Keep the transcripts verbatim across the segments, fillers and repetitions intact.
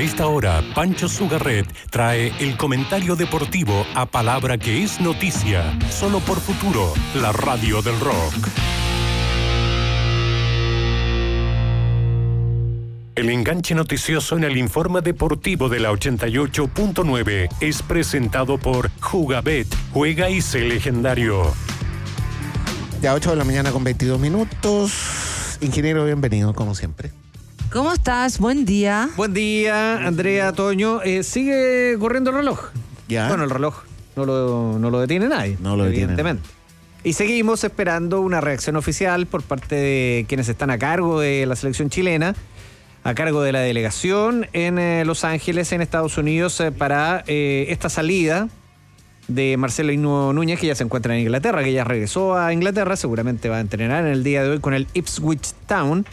A esta hora, Pancho Sugarret trae el comentario deportivo a palabra que es noticia, solo por Futuro, la radio del rock. El enganche noticioso en el informe deportivo de la ochenta y ocho punto nueve es presentado por Jugabet, juega y sé legendario. Ya ocho de la mañana con veintidós minutos. Ingeniero, bienvenido, como siempre. ¿Cómo estás? Buen día. Buen día, Andrea, Toño. Eh, ¿Sigue corriendo el reloj? Ya. Bueno, el reloj no lo, no lo detiene nadie. No lo detiene. Evidentemente. Y seguimos esperando una reacción oficial por parte de quienes están a cargo de la selección chilena, a cargo de la delegación en eh, Los Ángeles, en Estados Unidos, eh, para eh, esta salida de Marcelino Núñez, que ya se encuentra en Inglaterra, que ya regresó a Inglaterra, seguramente va a entrenar en el día de hoy con el Ipswich Town.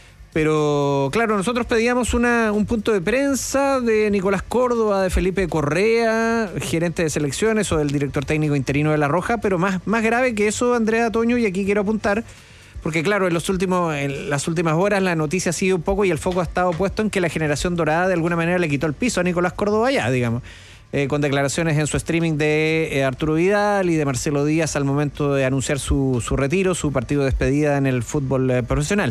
Pero claro, nosotros pedíamos una, un punto de prensa de Nicolás Córdoba, de Felipe Correa, gerente de selecciones, o del director técnico interino de La Roja, pero más, más grave que eso, Andrea, Toño, y aquí quiero apuntar, porque claro, en, los últimos, en las últimas horas la noticia ha sido un poco y el foco ha estado puesto en que la generación dorada de alguna manera le quitó el piso a Nicolás Córdoba ya, digamos, eh, con declaraciones en su streaming de eh, Arturo Vidal y de Marcelo Díaz al momento de anunciar su, su retiro, su partido de despedida en el fútbol eh, profesional.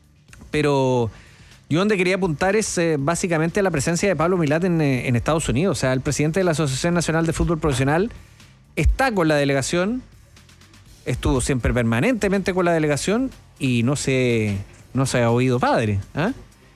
Pero yo donde quería apuntar es eh, básicamente a la presencia de Pablo Milat en, eh, en Estados Unidos. O sea, el presidente de la Asociación Nacional de Fútbol Profesional está con la delegación, estuvo siempre permanentemente con la delegación y no se, no se ha oído padre. ¿eh?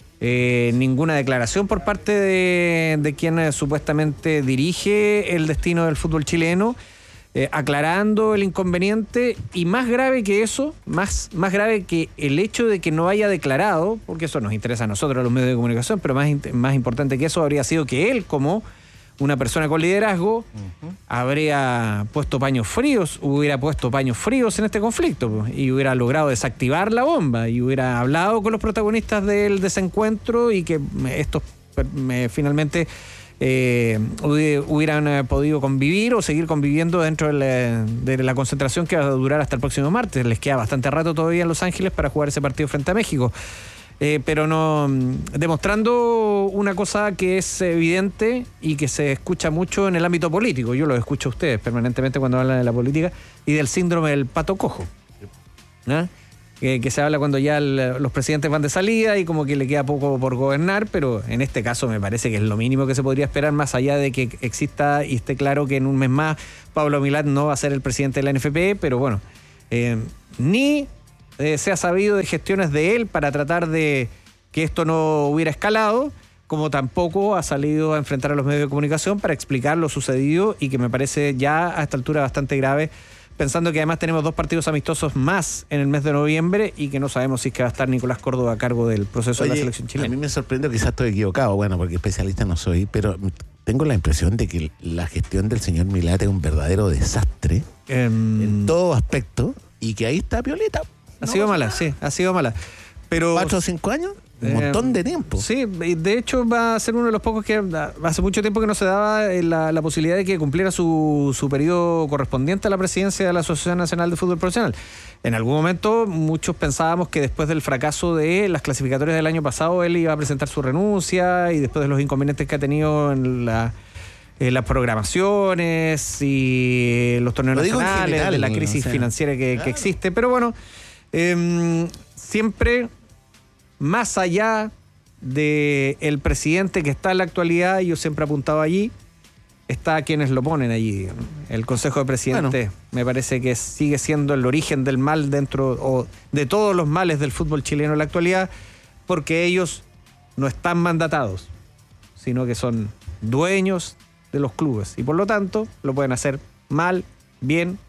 Eh, ninguna declaración por parte de, de quien eh, supuestamente dirige el destino del fútbol chileno, Eh, aclarando el inconveniente, y más grave que eso, más, más grave que el hecho de que no haya declarado, porque eso nos interesa a nosotros, a los medios de comunicación, pero más, más importante que eso habría sido que él, como una persona con liderazgo, uh-huh. habría puesto paños fríos, hubiera puesto paños fríos en este conflicto, y hubiera logrado desactivar la bomba, y hubiera hablado con los protagonistas del desencuentro, y que estos eh, finalmente Eh, hubieran eh, podido convivir o seguir conviviendo dentro de la, de la concentración que va a durar hasta el próximo martes. Les queda bastante rato todavía en Los Ángeles para jugar ese partido frente a México, eh, pero no demostrando una cosa que es evidente y que se escucha mucho en el ámbito político. Yo lo escucho a ustedes permanentemente cuando hablan de la política, y del síndrome del pato cojo, ¿no? Que, que se habla cuando ya el, los presidentes van de salida y como que le queda poco por gobernar, pero en este caso me parece que es lo mínimo que se podría esperar, más allá de que exista y esté claro que en un mes más Pablo Milat no va a ser el presidente de la N F P, pero bueno, eh, ni eh, se ha sabido de gestiones de él para tratar de que esto no hubiera escalado, como tampoco ha salido a enfrentar a los medios de comunicación para explicar lo sucedido, y que me parece ya a esta altura bastante grave, pensando que además tenemos dos partidos amistosos más en el mes de noviembre y que no sabemos si es que va a estar Nicolás Córdoba a cargo del proceso. Oye, de la selección chilena. A mí me sorprende, quizás estoy equivocado, bueno, porque especialista no soy, pero tengo la impresión de que la gestión del señor Milat es un verdadero desastre um, en todo aspecto, y que ahí está Piolita. Ha no sido mala, nada. sí, ha sido mala. Pero ¿Cuatro o cinco años? Un montón de tiempo. Sí, de hecho va a ser uno de los pocos que hace mucho tiempo que no se daba la, la posibilidad de que cumpliera su, su periodo correspondiente a la presidencia de la Asociación Nacional de Fútbol Profesional. En algún momento muchos pensábamos que después del fracaso de las clasificatorias del año pasado él iba a presentar su renuncia, y después de los inconvenientes que ha tenido en la... Eh, las programaciones y los torneos nacionales, general, de la crisis o sea, financiera que, claro. que existe, pero bueno, eh, siempre más allá del presidente que está en la actualidad, yo siempre apuntaba allí, está quienes lo ponen allí, digamos. El Consejo de Presidentes, bueno, me parece que sigue siendo el origen del mal dentro, o de todos los males del fútbol chileno en la actualidad, porque ellos no están mandatados, sino que son dueños de los clubes, y por lo tanto lo pueden hacer mal, bien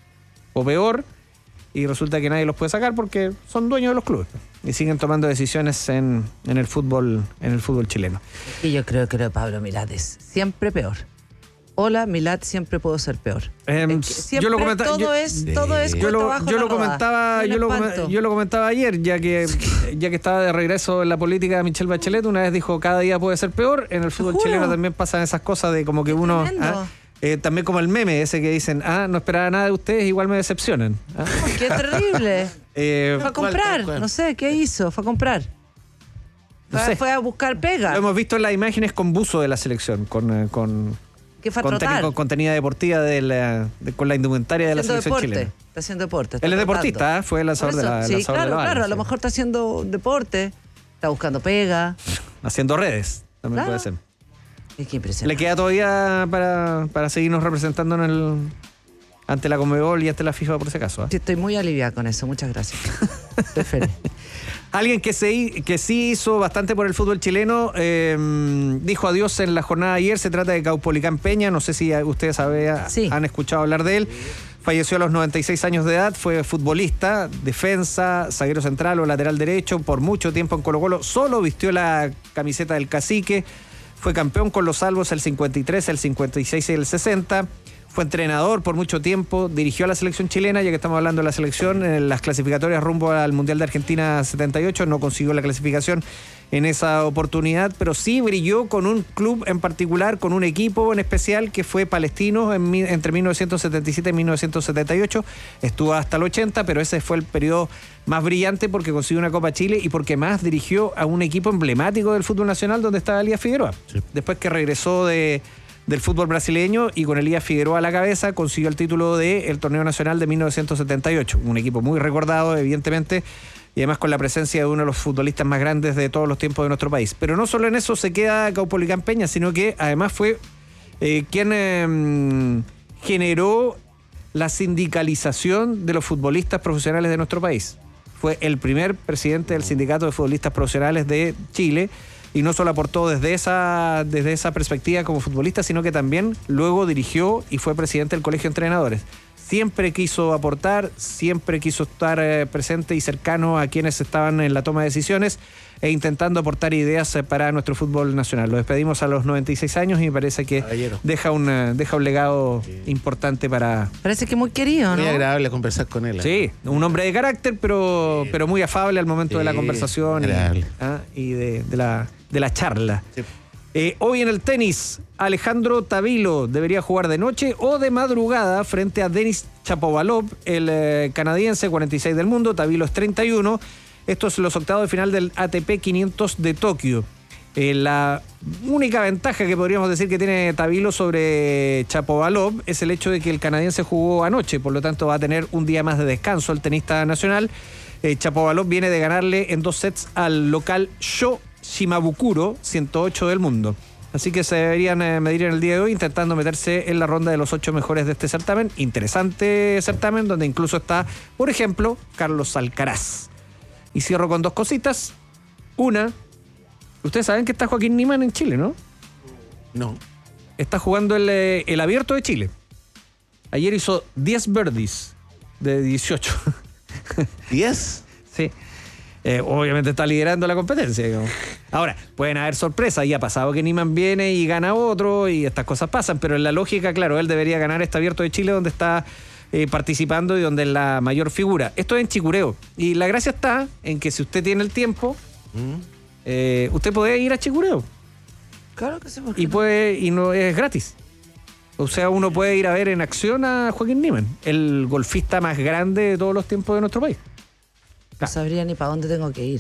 o peor, y resulta que nadie los puede sacar porque son dueños de los clubes y siguen tomando decisiones en, en el fútbol en el fútbol chileno. Y yo creo que lo de Pablo Milat es siempre peor. Hola, Milat, siempre puedo ser peor. Eh, yo lo comentaba, todo yo, es todo es yo lo, yo lo comentaba yo lo, lo yo lo comentaba ayer, ya que ya que estaba de regreso en la política Michelle Bachelet, una vez dijo cada día puede ser peor. En el fútbol chileno también pasan esas cosas de como que Qué uno ah, eh, también como el meme ese que dicen, ah, no esperaba nada de ustedes, igual me decepcionan. ¿Ah? Qué terrible. eh, Fue a comprar, ¿cuál, cuál? no sé, ¿qué hizo? Fue a comprar. No fue, sé. fue a buscar pega. Lo hemos visto en las imágenes con buzo de la selección, con, con, que fue a con, trotar. con contenida deportiva de la, de, con la indumentaria de la Haciendo selección deporte. chilena. Está haciendo deporte. Él es trotando. deportista, ¿eh? Fue el lanzador Por de eso, la sí, lanzador claro, de la claro. bala, A lo sí. mejor está haciendo deporte, está buscando pega. Haciendo redes, también Claro. puede ser. Es que impresionante. Le queda todavía para, para seguirnos representando en el ante la Conmebol y ante la FIFA, por si acaso. ¿eh? Sí, estoy muy aliviada con eso. Muchas gracias. Estoy feliz. Alguien que, se, que sí hizo bastante por el fútbol chileno, eh, dijo adiós en la jornada de ayer. Se trata de Caupolicán Peña. No sé si ustedes sabe, Sí. han escuchado hablar de él. Falleció a los noventa y seis años de edad. Fue futbolista, defensa, zaguero central o lateral derecho. Por mucho tiempo en Colo-Colo. Solo vistió la camiseta del Cacique. Fue campeón con los Salvos el cincuenta y tres, el cincuenta y seis y el sesenta. Fue entrenador por mucho tiempo, dirigió a la selección chilena, ya que estamos hablando de la selección, en las clasificatorias rumbo al Mundial de Argentina setenta y ocho, no consiguió la clasificación en esa oportunidad, pero sí brilló con un club en particular, con un equipo en especial que fue Palestino en, entre mil novecientos setenta y siete y mil novecientos setenta y ocho, estuvo hasta el ochenta, pero ese fue el periodo más brillante porque consiguió una Copa Chile y porque más dirigió a un equipo emblemático del fútbol nacional donde estaba Elías Figueroa. Sí. Después que regresó de... del fútbol brasileño y con Elías Figueroa a la cabeza consiguió el título del Torneo Nacional de mil novecientos setenta y ocho. Un equipo muy recordado, evidentemente, y además con la presencia de uno de los futbolistas más grandes de todos los tiempos de nuestro país. Pero no solo en eso se queda Caupolicán Peña, sino que además fue eh, quien eh, generó la sindicalización de los futbolistas profesionales de nuestro país. Fue el primer presidente del Sindicato de Futbolistas Profesionales de Chile. Y no solo aportó desde esa, desde esa perspectiva como futbolista, sino que también luego dirigió y fue presidente del Colegio de Entrenadores. Siempre quiso aportar, siempre quiso estar eh, presente y cercano a quienes estaban en la toma de decisiones e intentando aportar ideas eh, para nuestro fútbol nacional. Lo despedimos a los noventa y seis años y me parece que deja un, uh, deja un legado sí. importante para... Parece que muy querido, ¿no? Muy agradable conversar con él. ¿eh? Sí, un hombre de carácter, pero, sí. pero muy afable al momento sí, de la conversación y, ¿ah? y de, de, la, de la charla. Sí. Eh, hoy en el tenis, Alejandro Tavilo debería jugar de noche o de madrugada frente a Denis Shapovalov, el eh, canadiense, cuarenta y seis del mundo. Tavilo es treinta y uno. Estos son los octavos de final del A T P quinientos de Tokio. Eh, la única ventaja que podríamos decir que tiene Tavilo sobre Shapovalov es el hecho de que el canadiense jugó anoche, por lo tanto va a tener un día más de descanso el tenista nacional. Eh, Shapovalov viene de ganarle en dos sets al local Sho Shimabukuro, ciento ocho del mundo. Así que se deberían eh, medir en el día de hoy intentando meterse en la ronda de los ocho mejores de este certamen. Interesante certamen donde incluso está, por ejemplo, Carlos Alcaraz. Y cierro con dos cositas. Una, ustedes saben que está Joaquín Niemann en Chile, ¿no? No. Está jugando el, el Abierto de Chile. Ayer hizo diez birdies de dieciocho. ¿diez? Sí. Eh, obviamente está liderando la competencia, digamos. Ahora, pueden haber sorpresas. Ya ha pasado que Niemann viene y gana otro y estas cosas pasan, pero en la lógica, claro, él debería ganar este Abierto de Chile donde está eh, participando y donde es la mayor figura. Esto es en Chicureo. Y la gracia está en que si usted tiene el tiempo, ¿Mm? eh, usted puede ir a Chicureo. Claro que sí. Y, puede, y no es gratis. O sea, uno puede ir a ver en acción a Joaquín Niemann, el golfista más grande de todos los tiempos de nuestro país. No sabría ni para dónde tengo que ir.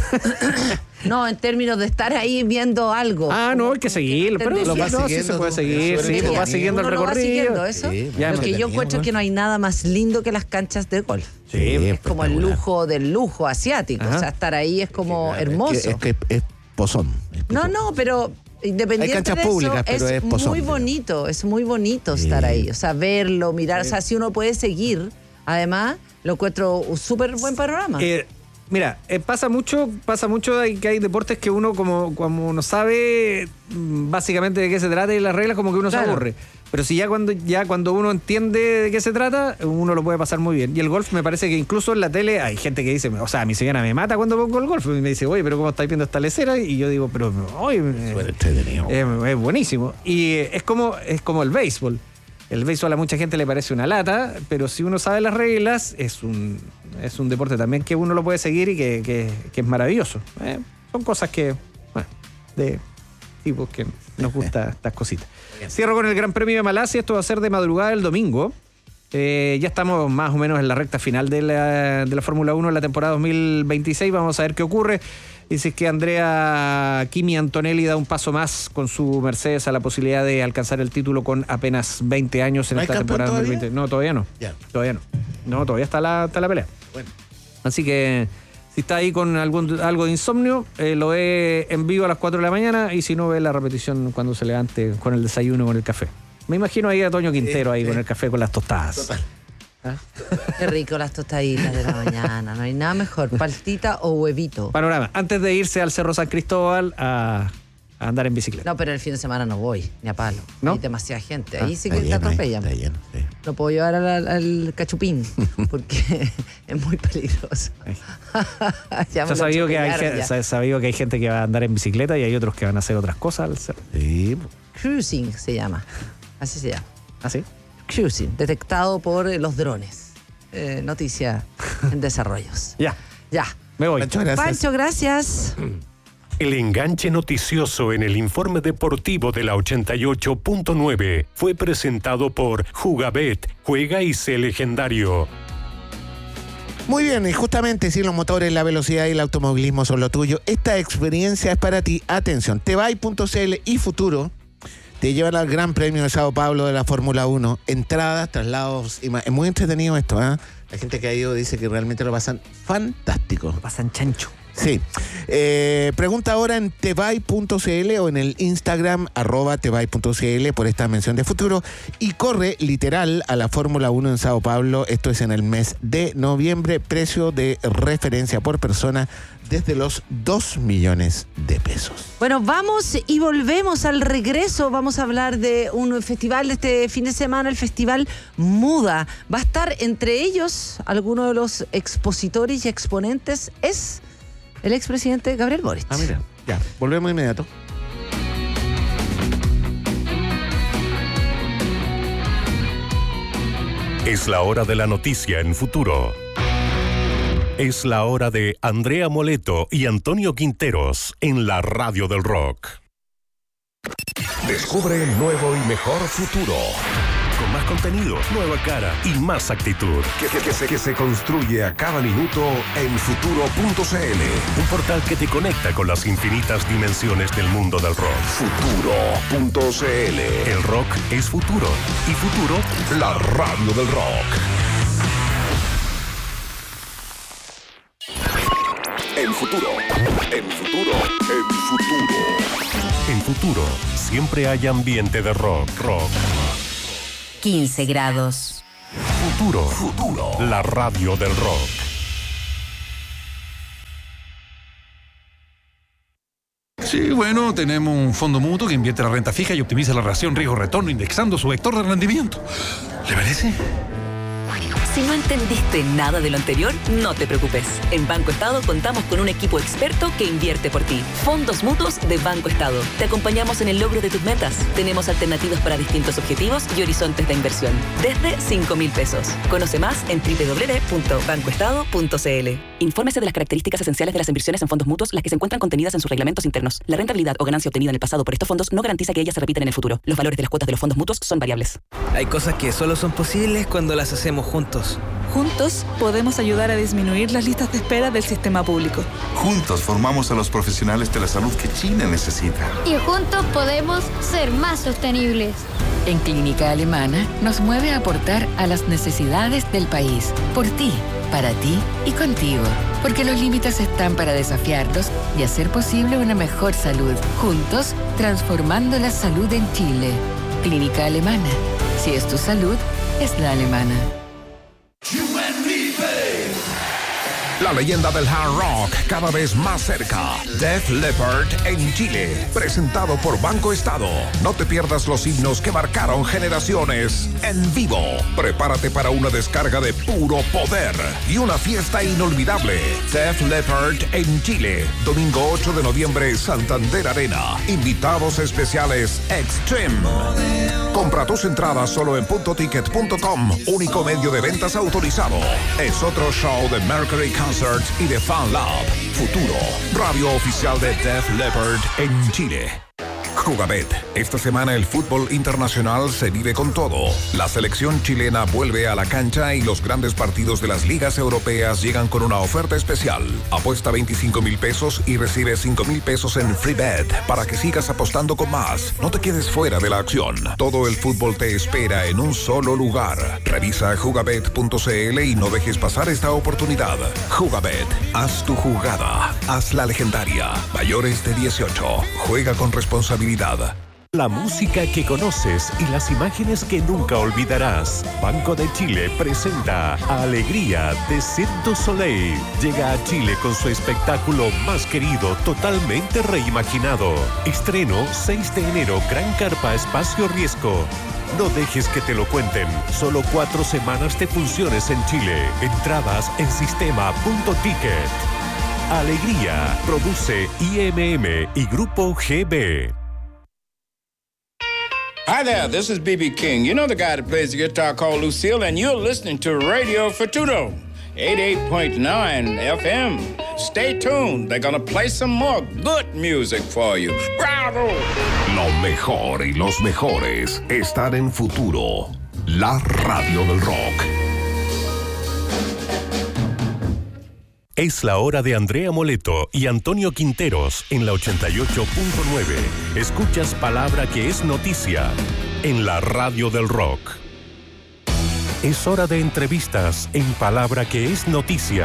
No, en términos de estar ahí viendo algo. Ah, no, hay que seguirlo. Pero lo sí, vas no, siguiendo, sí se puede tú, seguir, sí, pues va siguiendo el Uno recorrido. va siguiendo eso. Sí, ya, porque yo encuentro ¿no? que no hay nada más lindo que las canchas de golf. Sí, es como el lujo del lujo asiático. Ajá. O sea, estar ahí es como sí, hermoso. Es que es, que es pozón. Es no, no, pero independiente hay canchas de eso, públicas, pero es, es pozón, muy digamos. bonito, es muy bonito sí. estar ahí. O sea, verlo, mirar. Sí. O sea, si uno puede seguir, además, lo encuentro un súper buen panorama. Eh, Mira, eh, pasa mucho, pasa mucho que hay deportes que uno como, como no sabe básicamente de qué se trata y las reglas como que uno claro. se aburre. Pero si ya cuando ya cuando uno entiende de qué se trata, uno lo puede pasar muy bien. Y el golf me parece que incluso en la tele hay gente que dice, o sea, mi señora me mata cuando pongo el golf. Y me dice, oye, pero ¿cómo estáis viendo esta lecera? Y yo digo, pero oye, eh, eh, es buenísimo. Y es como, es como el béisbol. El béisbol a mucha gente le parece una lata, pero si uno sabe las reglas, es un, es un deporte también que uno lo puede seguir y que, que, que es maravilloso. Eh, son cosas que, bueno, de tipos que nos gustan estas cositas. Cierro con el Gran Premio de Malasia. Esto va a ser de madrugada el domingo. Eh, ya estamos más o menos en la recta final de la, de la Fórmula uno en la temporada dos mil veintiséis. Vamos a ver qué ocurre. Y si es que Andrea Kimi Antonelli da un paso más con su Mercedes a la posibilidad de alcanzar el título con apenas veinte años en ¿No esta temporada dos mil veinte. No, todavía no. Ya. Todavía no. No, todavía está la, está la pelea. Bueno. Así que si está ahí con algún, algo de insomnio, eh, lo ve en vivo a las cuatro de la mañana y si no, ve la repetición cuando se levante con el desayuno, con el café. Me imagino ahí a Toño Quintero ahí eh, con el café, con las tostadas. Total. ¿Ah? Qué rico las tostaditas de la mañana. No hay nada mejor, paltita o huevito. Panorama, antes de irse al Cerro San Cristóbal a, a andar en bicicleta. No, pero el fin de semana no voy, ni a palo. ¿No? Hay demasiada gente. Ahí ah, sí que te atropellan. Está lleno, sí. No puedo llevar al, al cachupín porque es muy peligroso. ya se ha sabido, que hay, se ha sabido que hay gente que va a andar en bicicleta y hay otros que van a hacer otras cosas al cerro. Sí. Cruising se llama. Así se llama. ¿Ah, sí? Cruising, detectado por los drones. Eh, noticia en desarrollos. Ya. Ya. Me voy. Pancho, gracias. Pancho, gracias. El enganche noticioso en el informe deportivo de la ochenta y ocho punto nueve fue presentado por Jugabet, juega y sé legendario. Muy bien, y justamente si los motores, la velocidad y el automovilismo son lo tuyo, esta experiencia es para ti. Atención, tebay punto cl y Futuro te llevan al Gran Premio de Sao Paulo de la Fórmula uno. Entradas, traslados, y más. Es muy entretenido esto, ¿eh? La gente que ha ido dice que realmente lo pasan fantástico. Lo pasan chancho. Sí. Eh, pregunta ahora en tebay punto cl o en el Instagram arroba tebay punto cl por esta mención de Futuro y corre literal a la Fórmula uno en Sao Paulo. Esto es en el mes de noviembre. Precio de referencia por persona desde los dos millones de pesos. Bueno, vamos y volvemos al regreso. Vamos a hablar de un festival de este fin de semana, el Festival Muda. Va a estar entre ellos, alguno de los expositores y exponentes es el expresidente Gabriel Boric. Ah, mira, ya, volvemos inmediato. Es la hora de la noticia en Futuro. Es la hora de Andrea Moleto y Antonio Quinteros en la Radio del Rock. Descubre el nuevo y mejor Futuro. Con más contenido, nueva cara y más actitud. Que, que, que, se, que se construye a cada minuto en futuro punto cl. Un portal que te conecta con las infinitas dimensiones del mundo del rock. futuro punto cl. El rock es futuro. Y Futuro, la radio del rock. En Futuro, en Futuro, en Futuro. En Futuro, siempre hay ambiente de rock, rock. quince grados. Futuro, Futuro, la radio del rock. Sí, bueno, tenemos un fondo mutuo que invierte la renta fija y optimiza la relación riesgo-retorno indexando su vector de rendimiento. ¿Le parece? Si no entendiste nada de lo anterior, no te preocupes. En Banco Estado contamos con un equipo experto que invierte por ti. Fondos mutuos de Banco Estado. Te acompañamos en el logro de tus metas. Tenemos alternativas para distintos objetivos y horizontes de inversión. Desde cinco mil pesos. Conoce más en doble u doble u doble u punto banco estado punto cl. Infórmese de las características esenciales de las inversiones en fondos mutuos, las que se encuentran contenidas en sus reglamentos internos. La rentabilidad o ganancia obtenida en el pasado por estos fondos no garantiza que ellas se repitan en el futuro. Los valores de las cuotas de los fondos mutuos son variables. Hay cosas que solo son posibles cuando las hacemos juntos. Juntos podemos ayudar a disminuir las listas de espera del sistema público. Juntos formamos a los profesionales de la salud que China necesita. Y juntos podemos ser más sostenibles. En Clínica Alemana nos mueve a aportar a las necesidades del país. Por ti, para ti y contigo. Porque los límites están para desafiarlos y hacer posible una mejor salud. Juntos, transformando la salud en Chile. Clínica Alemana. Si es tu salud, es la alemana. La leyenda del hard rock cada vez más cerca. Def Leppard en Chile, presentado por Banco Estado. No te pierdas los himnos que marcaron generaciones en vivo. Prepárate para una descarga de puro poder y una fiesta inolvidable. Def Leppard en Chile, domingo ocho de noviembre, Santander Arena. Invitados especiales Extreme. Compra tus entradas solo en punto ticket punto com, único medio de ventas autorizado. Es otro show de Mercury Concerts y de Fan Lab. Futuro, radio oficial de Def Leppard en Chile. Jugabet. Esta semana el fútbol internacional se vive con todo. La selección chilena vuelve a la cancha y los grandes partidos de las ligas europeas llegan con una oferta especial. Apuesta veinticinco mil pesos y recibe cinco mil pesos en free bet para que sigas apostando con más. No te quedes fuera de la acción. Todo el fútbol te espera en un solo lugar. Revisa jugabet punto c l y no dejes pasar esta oportunidad. Jugabet. Haz tu jugada. Haz la legendaria. Mayores de dieciocho. Juega con responsabilidad. La música que conoces y las imágenes que nunca olvidarás. Banco de Chile presenta Alegría de Cirque du Soleil. Llega a Chile con su espectáculo más querido, totalmente reimaginado. Estreno seis de enero, Gran Carpa Espacio Riesgo. No dejes que te lo cuenten. Solo cuatro semanas de funciones en Chile. Entradas en sistema punto ticket. Alegría. Produce I M M y Grupo G B. Hi there, this is B B King. You know the guy that plays the guitar called Lucille, and you're listening to Radio Futuro, eighty-eight point nine F M. Stay tuned, they're gonna play some more good music for you. ¡Bravo! Lo mejor y los mejores están en Futuro, la radio del rock. Es la hora de Andrea Moleto y Antonio Quinteros en la ochenta y ocho punto nueve. Escuchas palabra que es noticia en la radio del rock. Es hora de entrevistas en palabra que es noticia.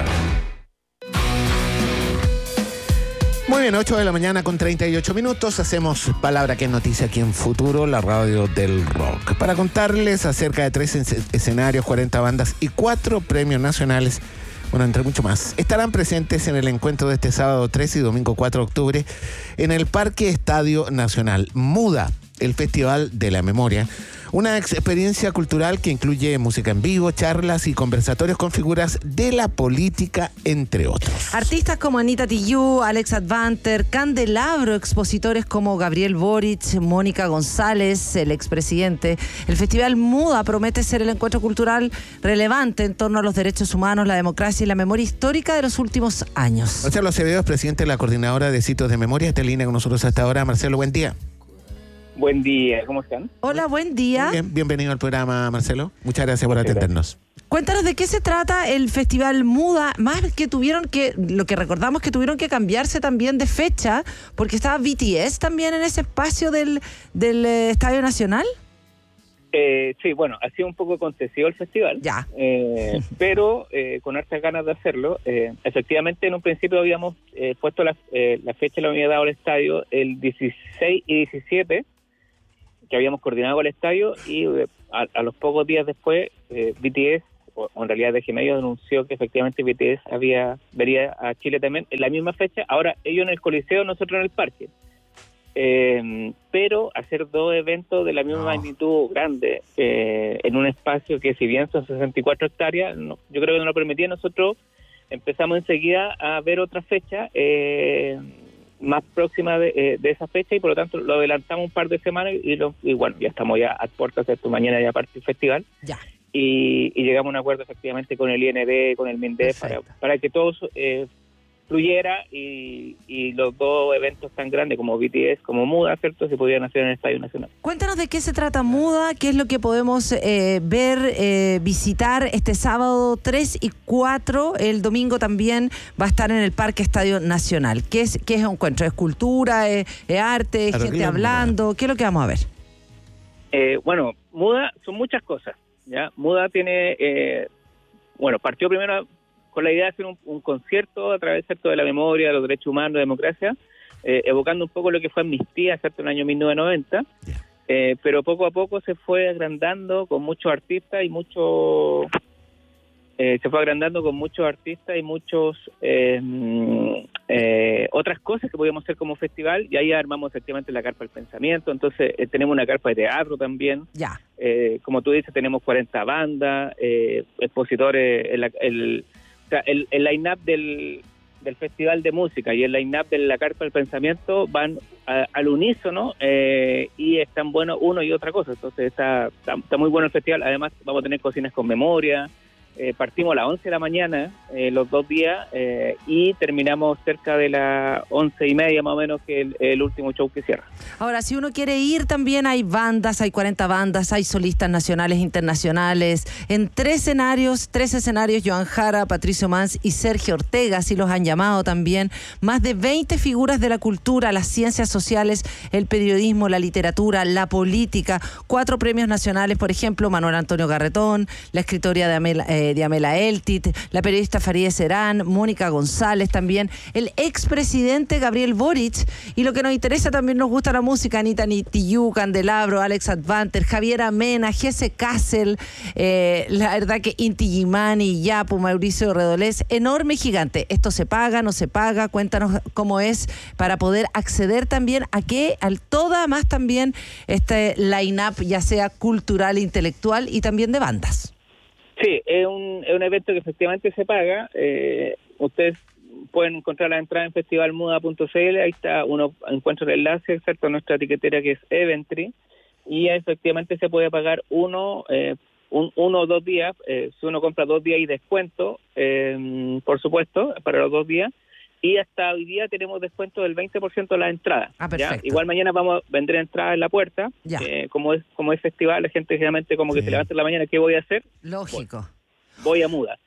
Muy bien, ocho de la mañana con treinta y ocho minutos. Hacemos palabra que es noticia aquí en Futuro, la radio del rock. Para contarles acerca de tres escenarios, cuarenta bandas y cuatro premios nacionales. Bueno, entre mucho más. Estarán presentes en el encuentro de este sábado tres y domingo cuatro de octubre en el Parque Estadio Nacional. Muda, el Festival de la Memoria. Una experiencia cultural que incluye música en vivo, charlas y conversatorios con figuras de la política, entre otros. Artistas como Anita Tijoux, Alex Advanter, Candelabro, expositores como Gabriel Boric, Mónica González, el expresidente. El Festival Muda promete ser el encuentro cultural relevante en torno a los derechos humanos, la democracia y la memoria histórica de los últimos años. Marcelo Acevedo es presidente de la Coordinadora de Sitios de Memoria. Está en línea con nosotros hasta ahora. Marcelo, buen día. Buen día, ¿cómo están? Hola, buen día. Bien, bienvenido al programa, Marcelo. Muchas gracias por atendernos. Cuéntanos de qué se trata el Festival Muda, más que tuvieron que, lo que recordamos que tuvieron que cambiarse también de fecha, porque estaba B T S también en ese espacio del, del eh, Estadio Nacional. Eh, sí, bueno, ha sido un poco concesivo el festival, ya. Eh, pero eh, con hartas ganas de hacerlo. Eh, efectivamente, en un principio habíamos eh, puesto la, eh, la fecha, la habíamos dado al estadio el dieciséis y diecisiete, que habíamos coordinado con el estadio, y a, a los pocos días después eh, B T S, o, o en realidad D G Medio, anunció que efectivamente B T S había vería a Chile también en la misma fecha. Ahora ellos en el Coliseo, nosotros en el Parque, eh, pero hacer dos eventos de la misma no. magnitud grande eh, en un espacio que, si bien son sesenta y cuatro hectáreas, no, yo creo que no lo permitía. Nosotros empezamos enseguida a ver otra fecha eh, más próxima de, eh, de esa fecha, y por lo tanto lo adelantamos un par de semanas y, lo, y bueno, ya estamos ya a puertas de esto, mañana ya parte el festival. Ya. Y, y llegamos a un acuerdo efectivamente con el I N D, con el MINDEF, para, para que todo eh, fluyera y, y los dos eventos tan grandes como B T S, como Muda, ¿cierto?, se pudieran hacer en el Estadio Nacional. Cuéntanos de qué se trata Muda, qué es lo que podemos eh, ver, eh, visitar este sábado tres y cuatro, el domingo también va a estar en el Parque Estadio Nacional. ¿Qué es, qué es un encuentro? ¿Es cultura, es, es arte, es gente hablando? ¿Qué es lo que vamos a ver? Eh, bueno, Muda son muchas cosas, ¿ya? Muda tiene, eh, bueno, partió primero con la idea de hacer un, un concierto a través, ¿cierto?, de la memoria, de los derechos humanos, de democracia, eh, evocando un poco lo que fue Amnistía, ¿cierto?, en el año mil novecientos noventa, yeah. eh, pero poco a poco se fue agrandando con muchos artistas y mucho, eh, se fue agrandando con muchos artistas y muchos eh, eh, otras cosas que podíamos hacer como festival, y ahí armamos efectivamente la carpa del pensamiento. Entonces eh, tenemos una carpa de teatro también, yeah. eh, como tú dices, tenemos cuarenta bandas, eh, expositores, el, el O sea, el, el line-up del, del Festival de Música y el line-up de la Carpa del Pensamiento van a, al unísono eh, y están buenos uno y otra cosa. Entonces está, está, está muy bueno el festival. Además vamos a tener cocinas con memoria, Eh, partimos a las once de la mañana, eh, los dos días, eh, y terminamos cerca de las once y media más o menos, que el, el último show que cierra. Ahora, si uno quiere ir, también hay bandas, hay cuarenta bandas, hay solistas nacionales, internacionales, en tres escenarios, tres escenarios, Joan Jara, Patricio Mans y Sergio Ortega, así los han llamado también, más de veinte figuras de la cultura, las ciencias sociales, el periodismo, la literatura, la política, cuatro premios nacionales, por ejemplo, Manuel Antonio Garretón, la escritora de Amela, eh, de Amela Eltit, la periodista Farideh Serán, Mónica González también, el expresidente Gabriel Boric, y lo que nos interesa también, nos gusta la música, Anita Nitiyú, Candelabro, Alex Advanter, Javier Amena, Jesse Kassel, eh, la verdad que Inti Gimani, Yapu, Mauricio Redolés, enorme y gigante. ¿Esto se paga, no se paga? Cuéntanos cómo es para poder acceder también a qué, al toda más también este line-up, ya sea cultural, intelectual y también de bandas. Sí, es un, es un evento que efectivamente se paga. Eh, ustedes pueden encontrar la entrada en festival muda punto c l, ahí está, uno encuentra el enlace, excepto nuestra etiquetera que es Eventry, y efectivamente se puede pagar uno, eh, un, uno o dos días, eh, si uno compra dos días y descuento, eh, por supuesto, para los dos días, y hasta hoy día tenemos descuento del veinte por ciento de la entrada. Ah, perfecto. ¿Ya? Igual mañana vamos a vender entrada en la puerta, eh, como es como es festival, la gente generalmente como que sí. se levanta en la mañana, ¿qué voy a hacer? Lógico. Voy, voy a Muda.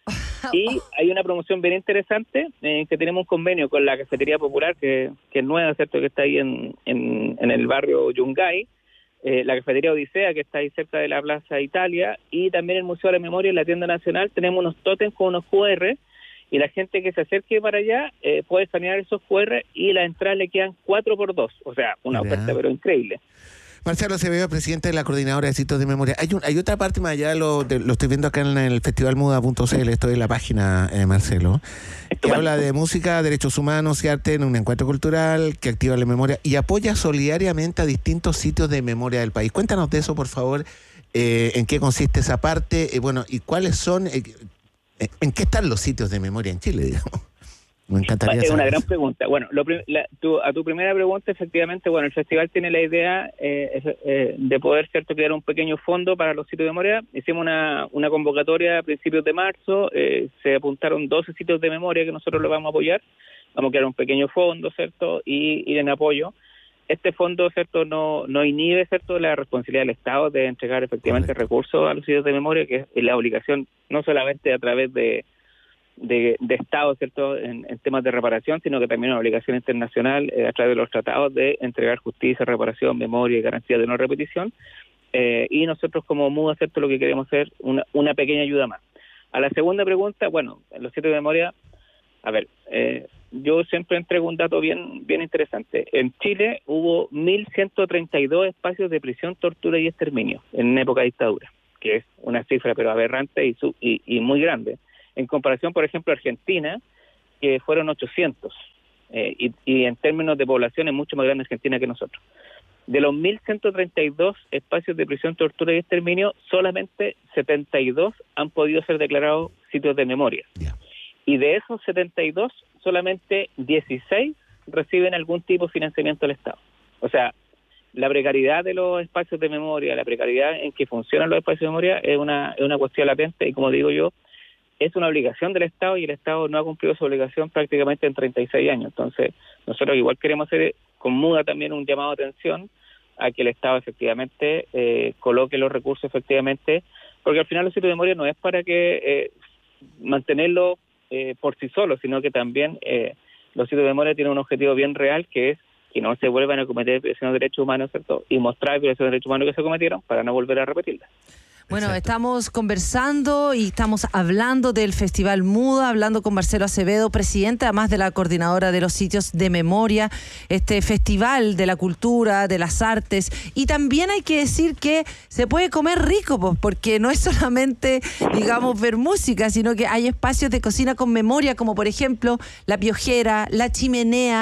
Y hay una promoción bien interesante, eh, que tenemos un convenio con la Cafetería Popular, que, que es nueva, ¿cierto?, que está ahí en, en, en el barrio Yungay, eh, la Cafetería Odisea, que está ahí cerca de la Plaza Italia, y también el Museo de la Memoria en la Tienda Nacional. Tenemos unos tótems con unos cu erre, y la gente que se acerque para allá eh, puede escanear esos cu erre, y las entradas le quedan cuatro por dos, o sea, una Mira. oferta pero increíble. Marcelo Acevedo, presidente de la Coordinadora de Sitios de Memoria. Hay un, hay otra parte más allá, lo, de, lo estoy viendo acá en el festival muda punto c l, estoy en la página, eh, Marcelo, que habla de música, derechos humanos y arte en un encuentro cultural que activa la memoria y apoya solidariamente a distintos sitios de memoria del país. Cuéntanos de eso, por favor, eh, en qué consiste esa parte, eh, bueno, y cuáles son, eh, en qué están los sitios de memoria en Chile, digamos. Me encantaría Es saber. una gran pregunta. Bueno, lo, la, tu, a tu primera pregunta, efectivamente, bueno, el festival tiene la idea eh, eh, de poder, cierto, crear un pequeño fondo para los sitios de memoria. Hicimos una, una convocatoria a principios de marzo, eh, se apuntaron doce sitios de memoria que nosotros los vamos a apoyar. Vamos a crear un pequeño fondo, cierto, y ir en apoyo. Este fondo, cierto, no, no inhibe, cierto, la responsabilidad del Estado de entregar efectivamente Correcto. recursos a los sitios de memoria, que es la obligación no solamente a través de De, de Estado, ¿cierto?, en, en temas de reparación, sino que también una obligación internacional eh, a través de los tratados de entregar justicia, reparación, memoria y garantía de no repetición. Eh, y nosotros como MUDA, ¿cierto?, lo que queremos hacer una, una pequeña ayuda más. A la segunda pregunta, bueno, en los sitios de memoria, a ver, eh, yo siempre entrego un dato bien bien interesante. En Chile hubo mil ciento treinta y dos espacios de prisión, tortura y exterminio en época de dictadura, que es una cifra pero aberrante y, su, y, y muy grande. En comparación, por ejemplo, Argentina, que fueron ochocientos, eh, y, y en términos de población es mucho más grande Argentina que nosotros. De los mil ciento treinta y dos espacios de prisión, tortura y exterminio, solamente setenta y dos han podido ser declarados sitios de memoria. Yeah. Y de esos setenta y dos, solamente dieciséis reciben algún tipo de financiamiento del Estado. O sea, la precariedad de los espacios de memoria, la precariedad en que funcionan los espacios de memoria es una, es una cuestión latente, y como digo yo, es una obligación del Estado, y el Estado no ha cumplido su obligación prácticamente en treinta y seis años. Entonces, nosotros igual queremos hacer con MUDA también un llamado de atención a que el Estado efectivamente eh, coloque los recursos efectivamente, porque al final los sitios de memoria no es para que eh, mantenerlo eh, por sí solo, sino que también eh, los sitios de memoria tienen un objetivo bien real, que es que no se vuelvan a cometer violaciones de derechos humanos, ¿cierto?, y mostrar violaciones de derechos humanos que se cometieron para no volver a repetirlas. Bueno, Exacto. Estamos conversando y estamos hablando del Festival MUDA, hablando con Marcelo Acevedo, presidente además de la Coordinadora de los Sitios de Memoria, este festival de la cultura, de las artes, y también hay que decir que se puede comer rico, pues, porque no es solamente, digamos, ver música, sino que hay espacios de cocina con memoria, como por ejemplo La Piojera, La Chimenea,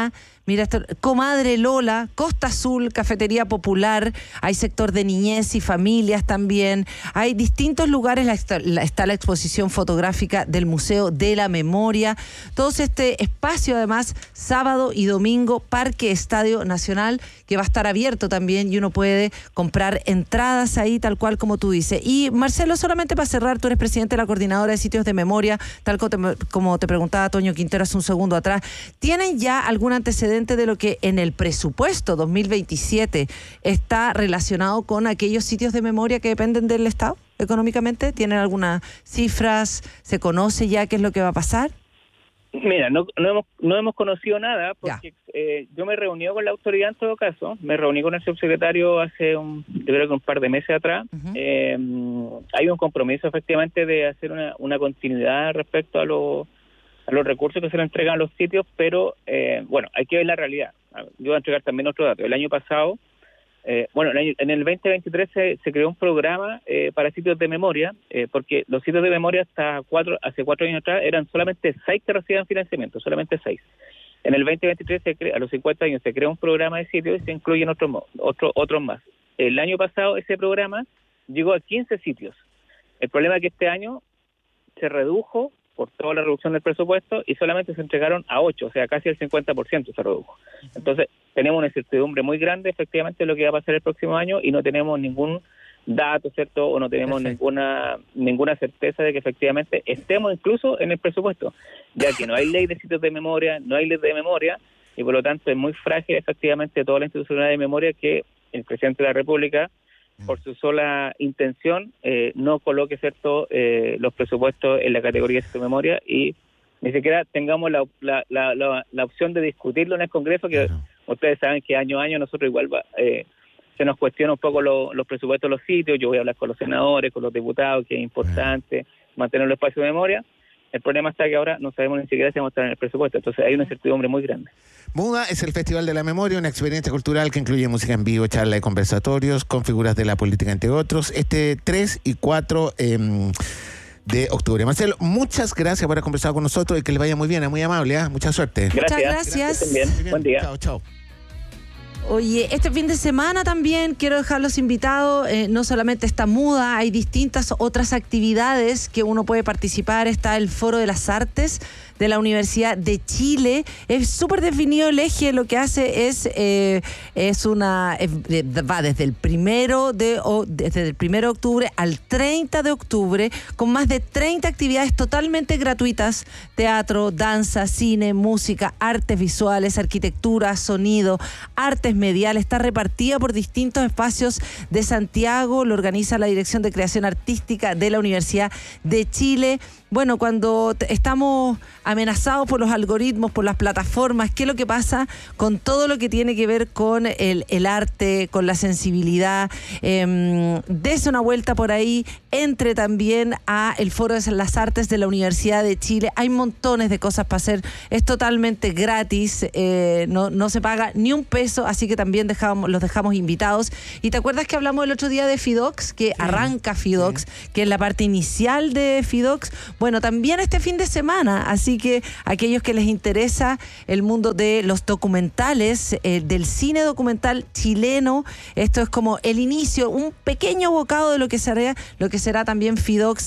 Mira esto, Comadre Lola, Costa Azul, Cafetería Popular, hay sector de niñez y familias también, hay distintos lugares, está la, está la exposición fotográfica del Museo de la Memoria, todo este espacio además, sábado y domingo, Parque Estadio Nacional, que va a estar abierto también y uno puede comprar entradas ahí, tal cual como tú dices. Y Marcelo, solamente para cerrar, tú eres presidente de la Coordinadora de Sitios de Memoria, tal como te, como te preguntaba Toño Quintero hace un segundo atrás, ¿tienen ya algún antecedente de lo que en el presupuesto dos mil veintisiete está relacionado con aquellos sitios de memoria que dependen del Estado económicamente? ¿Tienen algunas cifras? ¿Se conoce ya qué es lo que va a pasar? Mira, no, no, hemos, no hemos conocido nada porque eh, yo me reuní con la autoridad en todo caso, me reuní con el subsecretario hace un, yo creo que un par de meses atrás. Uh-huh. eh, hay un compromiso efectivamente de hacer una, una continuidad respecto a los a los recursos que se le entregan a los sitios, pero eh, bueno, hay que ver la realidad. Yo voy a entregar también otro dato. El año pasado, eh, bueno, el año, en el veinte veintitrés se, se creó un programa eh, para sitios de memoria, eh, porque los sitios de memoria hasta cuatro, hace cuatro años atrás eran solamente seis que recibían financiamiento, solamente seis. En el veinte veintitrés, se crea, a los cincuenta años, se creó un programa de sitios y se incluyen otros otro, otros más. El año pasado ese programa llegó a quince sitios. El problema es que este año se redujo por toda la reducción del presupuesto y solamente se entregaron a ocho, o sea, casi el cincuenta por ciento se redujo. Entonces, tenemos una incertidumbre muy grande efectivamente de lo que va a pasar el próximo año y no tenemos ningún dato, ¿cierto? O no tenemos Perfecto. ninguna ninguna certeza de que efectivamente estemos incluso en el presupuesto, ya que no hay ley de sitios de memoria, no hay ley de memoria y por lo tanto es muy frágil efectivamente toda la institucionalidad de memoria que el presidente de la República, por su sola intención, eh, no coloque cierto eh, los presupuestos en la categoría de memoria y ni siquiera tengamos la, la, la, la, la opción de discutirlo en el Congreso, que claro. Ustedes saben que año a año nosotros igual va, eh, se nos cuestiona un poco lo, los presupuestos de los sitios. Yo voy a hablar con los senadores, con los diputados, que es importante mantener los espacios de memoria. El problema está que ahora no sabemos ni siquiera si vamos a estar en el presupuesto, entonces hay una incertidumbre muy grande. MUDA es el Festival de la Memoria, una experiencia cultural que incluye música en vivo, charla y conversatorios con figuras de la política, entre otros, este tres y cuatro eh, de octubre. Marcelo, muchas gracias por haber conversado con nosotros y que les vaya muy bien, es muy amable, ¿eh? Mucha suerte. Gracias. Muchas gracias. gracias. Bien. Bien. Buen día. Chao, chao. Oye, este fin de semana también quiero dejarlos invitados, eh, no solamente está MUDA, hay distintas otras actividades que uno puede participar. Está el Foro de las Artes de la Universidad de Chile. Es súper definido el eje, lo que hace es eh, es una eh, va desde el primero de o, desde el primero de octubre al treinta de octubre, con más de treinta actividades totalmente gratuitas: teatro, danza, cine, música, artes visuales, arquitectura, sonido, artes mediales. Está repartida por distintos espacios de Santiago, lo organiza la Dirección de Creación Artística de la Universidad de Chile. Bueno, cuando t- estamos amenazados por los algoritmos, por las plataformas, ¿qué es lo que pasa con todo lo que tiene que ver con el, el arte, con la sensibilidad? Eh, dese una vuelta por ahí, entre también a el Foro de las Artes de la Universidad de Chile. Hay montones de cosas para hacer, es totalmente gratis, eh, no, no se paga ni un peso, así que también dejamos, los dejamos invitados. ¿Y te acuerdas que hablamos el otro día de FIDOX? Que sí. arranca FIDOX, sí. que es la parte inicial de FIDOX. Bueno, también este fin de semana, así que aquellos que les interesa el mundo de los documentales, eh, del cine documental chileno, esto es como el inicio, un pequeño bocado de lo que será, lo que será también FIDOX